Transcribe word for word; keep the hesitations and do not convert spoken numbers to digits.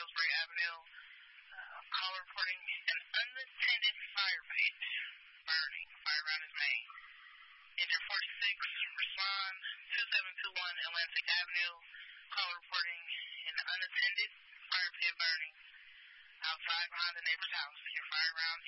Pillsbury Avenue. Uh, call reporting an unattended fire pit burning. Fire around is main. Engine forty-six, respond two seven two one Atlantic Avenue. Call reporting an unattended fire pit burning outside behind the neighbor's house. Your fire round